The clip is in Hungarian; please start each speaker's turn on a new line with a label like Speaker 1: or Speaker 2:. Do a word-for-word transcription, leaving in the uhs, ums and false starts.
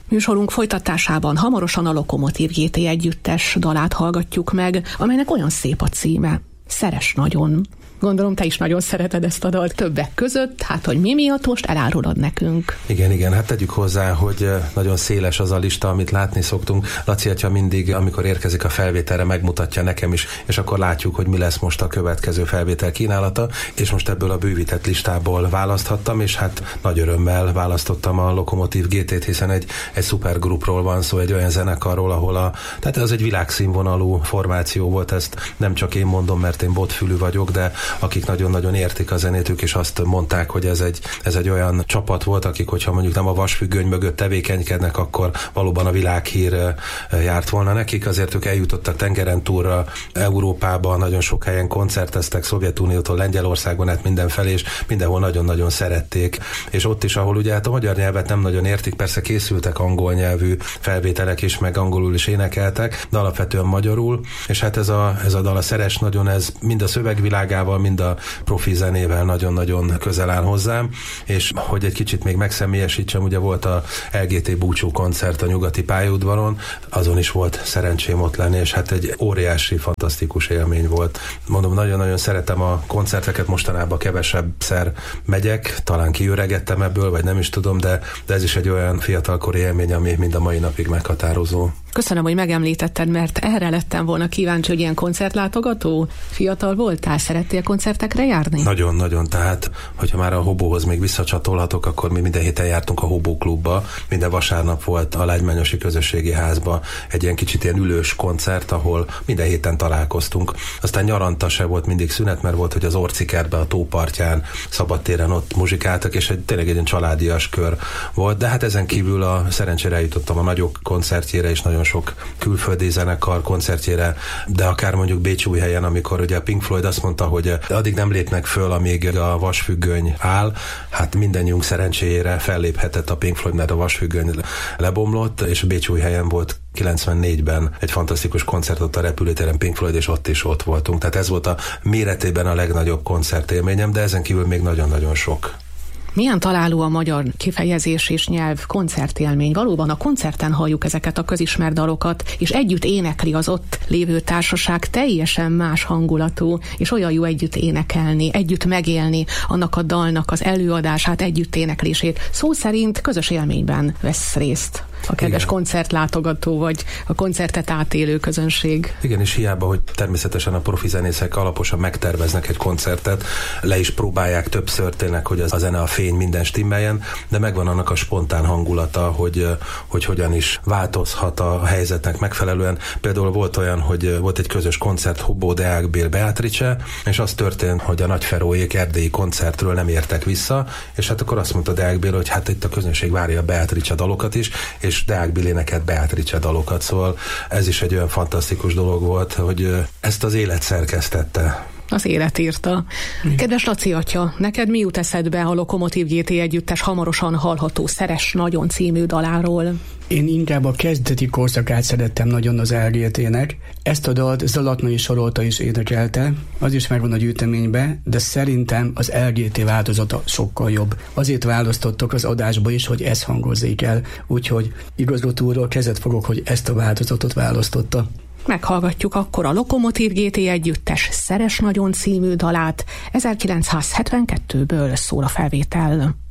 Speaker 1: Műsorunk folytatásában hamarosan a Lokomotív gé té együttes dalát hallgatjuk meg, amelynek olyan szép a címe. Szeress nagyon. Gondolom, te is nagyon szereted ezt a dalt többek között, hát hogy mi miatt most elárulod nekünk.
Speaker 2: Igen, igen, hát tegyük hozzá, hogy nagyon széles az a lista, amit látni szoktunk. Laci atya mindig, amikor érkezik a felvételre, megmutatja nekem is, és akkor látjuk, hogy mi lesz most a következő felvétel kínálata, és most ebből a bővített listából választhattam, és hát nagy örömmel választottam a Lokomotív gé té-t, hiszen egy, egy szupergrupról van szó, egy olyan zenekarról, ahol a, tehát ez egy világszínvonalú formáció volt, ezt nem csak én mondom, mert én botfülű vagyok, de akik nagyon-nagyon értik a zenét, és azt mondták, hogy ez egy, ez egy olyan csapat volt, akik, hogyha mondjuk nem a vasfüggöny mögött tevékenykednek, akkor valóban a világhír járt volna nekik. Azért ők eljutottak tengeren túlra, Európában, nagyon sok helyen koncerteztek, Szovjetuniótól Lengyelországban, hát mindenfelé, és mindenhol nagyon-nagyon szerették. És ott is, ahol ugye hát a magyar nyelvet nem nagyon értik, persze készültek angol nyelvű felvételek is, meg angolul is énekeltek, de alapvetően magyarul, és hát ez a, ez a dal, a Szeress nagyon, ez mind a szövegvilágával, mind a profi zenével nagyon-nagyon közel áll hozzám, és hogy egy kicsit még megszemélyesítsem, ugye volt a el gé té búcsú koncert a Nyugati pályaudvaron, azon is volt szerencsém ott lenni, és hát egy óriási, fantasztikus élmény volt. Mondom, nagyon-nagyon szeretem a koncerteket, mostanában kevesebbszer megyek, talán kiöregettem ebből, vagy nem is tudom, de, de ez is egy olyan fiatalkori élmény, ami mind a mai napig meghatározó.
Speaker 1: Köszönöm, hogy megemlítetted, mert erre lettem volna kíváncsi, hogy ilyen koncertlátogató fiatal voltál, szerettél koncertekre járni?
Speaker 2: Nagyon-nagyon, tehát hogyha már a Hobóhoz még visszacsatolhatok, akkor mi minden héten jártunk a Hobó klubba, minden vasárnap volt a Lágymányosi Közösségi Házba egy ilyen kicsit ilyen ülős koncert, ahol minden héten találkoztunk. Aztán nyaranta se volt mindig szünet, mert volt, hogy az Orci kertbe, a tópartján, szabadtéren ott muzsikáltak, és egy, tényleg egy ilyen családias kör volt, de hát ezen kívül a szerencsére eljutottam a nagyok koncertjére is, nagyon sok külföldi zenekar koncertjére, de akár mondjuk Bécsújhelyen, amikor ugye a Pink Floyd azt mondta, hogy addig nem lépnek föl, amíg a vasfüggöny áll, hát mindannyiunk szerencséjére felléphetett a Pink Floyd, mert a vasfüggöny lebomlott, és Bécsújhelyen volt kilencvennégyben egy fantasztikus koncert ott a repülőtéren, Pink Floyd, és ott is ott voltunk. Tehát ez volt a méretében a legnagyobb koncertélményem, de ezen kívül még nagyon-nagyon sok.
Speaker 1: Milyen találó a magyar kifejezés és nyelv, koncertélmény. Valóban a koncerten halljuk ezeket a közismert dalokat, és együtt énekli az ott lévő társaság, teljesen más hangulatú, és olyan jó együtt énekelni, együtt megélni annak a dalnak az előadását, együtt éneklését. Szó szerint közös élményben vesz részt a kedves Igen. koncertlátogató, vagy a koncertet átélő közönség.
Speaker 2: Igen, és hiába, hogy természetesen a profi zenészek alaposan megterveznek egy koncertet, le is próbálják többször tényleg, hogy a zene, a fény minden stimmeljen, de megvan annak a spontán hangulata, hogy, hogy hogyan is változhat a helyzetnek megfelelően. Például volt olyan, hogy volt egy közös koncert, Hobó, Deák Bél, Beatrice, és az történt, hogy a Nagyferóék erdélyi koncertről nem értek vissza, és hát akkor azt mondta Deák Bél, hogy hát itt a közönség várja a Beatrice dalokat is, és Deák Bél énekelt Beatrice dalokat, szóval ez is egy olyan fantasztikus dolog volt, hogy ezt az élet szerkesztette.
Speaker 1: Az élet írta. Kedves Laci atya, neked mi jut eszedbe a Lokomotív gé té együttes hamarosan hallható Szeress nagyon című daláról?
Speaker 3: Én inkább a kezdeti korszakát szerettem nagyon az el gé té-nek. Ezt a dalt Zalatnai Sarolta is énekelte, az is megvan a gyűjteményben, de szerintem az el gé té változata sokkal jobb. Azért választottak az adásba is, hogy ez hangozzék el, úgyhogy igazgatóról kezet fogok, hogy ezt a változatot választotta.
Speaker 1: Meghallgatjuk akkor a Lokomotív gé té együttes Szeress nagyon című dalát, ezerkilencszázhetvenkettőből szól a felvétel.